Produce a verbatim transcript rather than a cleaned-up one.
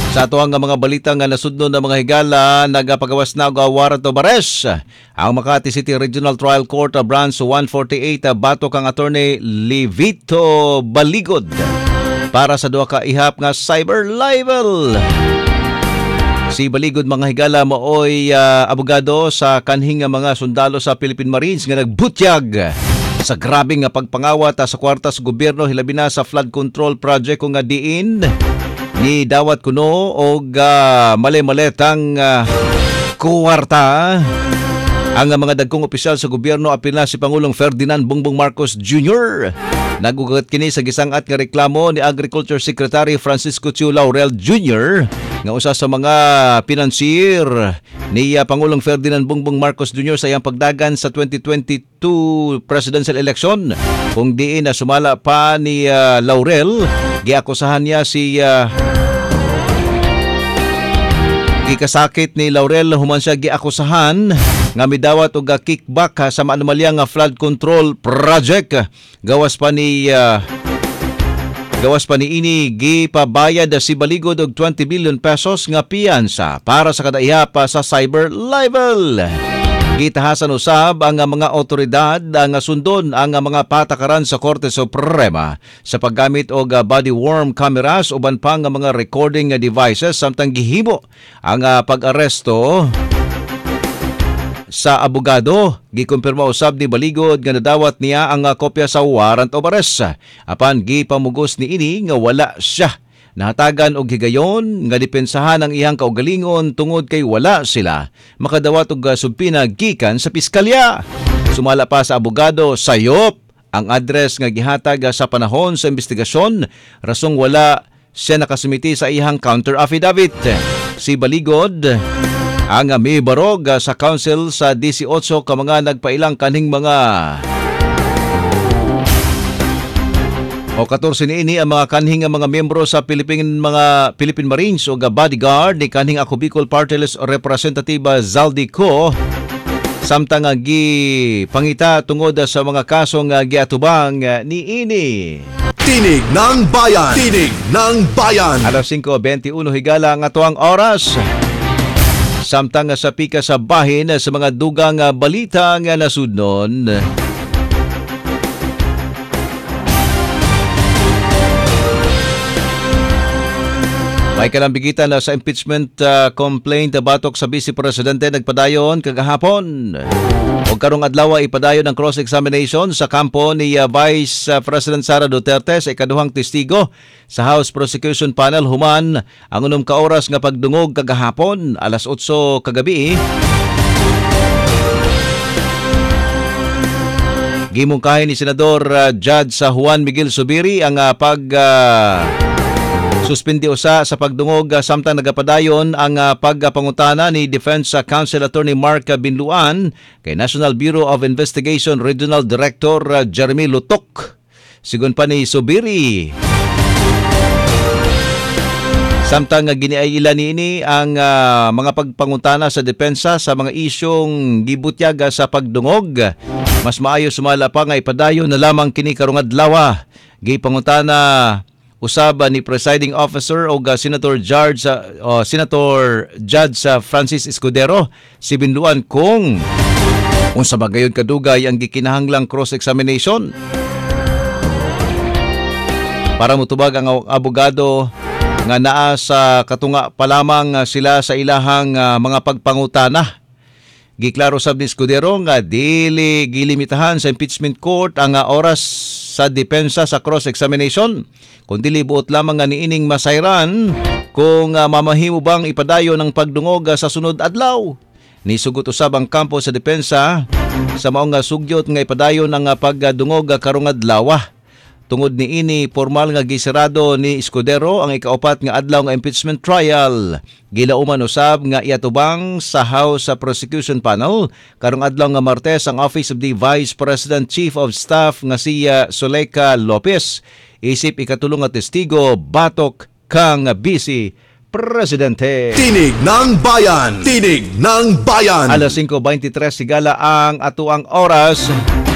Sa ato ang mga balita nga nasudnon ng mga higala, nagapagawas na og warrant of arrest ang Makati City Regional Trial Court Branch one forty-eight batok ang attorney Livito Baligod para sa duha ka ihap nga cyber libel. Si Baligod mga higala maoy uh, abogado sa kanhing nga mga sundalo sa Philippine Marines nga nagbutyag sa grabing nga pagpangawat sa kwarta sa gobyerno hilabi na sa flood control project kung nga diin ni dawat kuno og uh, mali-maletang uh, kwarta ang mga dagkong opisyal sa gobyerno apil na si Pangulong Ferdinand Bongbong Marcos Junior Nagugat kini sa gisangat nga reklamo ni Agriculture Secretary Francisco Chiu Laurel Junior nga usa sa mga pinansier ni uh, Pangulong Ferdinand Bongbong Marcos Junior sa iyang pagdagan sa twenty twenty-two presidential election kung diin na sumala pa ni uh, Laurel. Giakusahan niya si uh, gikasakit ni Laurel human siya giakusahan nga midawat og kickback ha, sa maanumalya nga flood control project gawas pa ni uh, gawas pa ni ini gipabayad si Baligod og twenty billion pesos nga piyansa para sa kadaiha pa sa cyber libel. Gitahasan usab ang mga otoridad ang sundon ang mga patakaran sa Korte Suprema sa paggamit og body-worn cameras uban pa nga mga recording devices samtang gihimo ang pag-aresto sa abogado. Gikumpirma usab ni Baligod nga nadawat niya ang kopya sa warrant of arrest apan gipamugos ni ini nga wala siya nahatagan og higayon nga depensahan ang iyang kaugalingon tungod kay wala sila makadawat og subpina gikan sa piskalya. Sumala pa sa abogado, sayop ang address nga gihatag sa panahon sa investigasyon rasong wala siya nakasumiti sa iyang counter affidavit. Si Baligod ang may barog sa council sa eighteen ka mga nagpailang kaning mga o fourteen niini ang mga kanhing mga miyembro sa Philippine mga Philippine Marines o bodyguard ni kanhing ako Bicol Party List Representative Zaldi Co samtang gi pangita tungod sa mga kaso nga giatubang ni ini. Tinig ng Bayan. Tinig ng Bayan. alas five twenty-one higala nga tuang oras. Samtang sa pika sa bahin sa mga dugang balita nga nasudnon. May kalambigitan na sa impeachment uh, complaint batok sa Vice Presidente nagpadayon kagahapon. O karong adlaw ipadayon ang cross-examination sa kampo ni uh, Vice President Sara Duterte sa ikaduhang testigo sa House Prosecution Panel human ang unom ka oras nga pagdungog kagahapon alas eight kagabi. Gimungkahi ni Senador uh, Judge sa Juan Miguel Zubiri ang uh, pag uh, suspindi usa sa pagdungog samtang nagapadayon ang uh, pagpangutana ni Defense Counsel Attorney Mark Binluan kay National Bureau of Investigation Regional Director uh, Jeremy Lutok. Sigon pa ni Zubiri, samtang uh, giniailan niini ang uh, mga pagpangutana sa depensa sa mga isyong gibutyaga sa pagdungog, mas maayo sumala pa nga ipadayon na lamang kini karong adlaw. Gipangutana usab ni Presiding Officer o uh, Senator Judge uh, uh, Senator Judge uh, Francis Escudero si Binluan kung unsa ba gayon kadugay ang gikinahanglang cross-examination para mutubag ang abogado nga naa sa katunga pa lamang sila sa ilahang uh, mga pagpangutana. Giklaro sab ni Escudero nga dili gilimitahan sa impeachment court ang uh, oras sa depensa sa cross-examination kundi buot lamang nga niining masayran kung uh, mamahimo bang ipadayon ng pagdungog uh, sa sunod adlaw. Nisugot usab ang kampo sa depensa sa maong uh, sugyot nga ipadayon ang uh, pagdungog uh, karong adlaw. Tungod ni ini formal nga gisirado ni Escudero ang ikaapat nga adlaw nga impeachment trial. Gilauman usab nga iatubang sa House Prosecution Panel karong adlaw nga Martes ang Office of the Vice President Chief of Staff nga si Zuleika Lopez isip ikatulong nga testigo batok kang Vice Presidente. Tinig ng Bayan. Tinig ng Bayan. alas five twenty-three sigala ang atuang oras.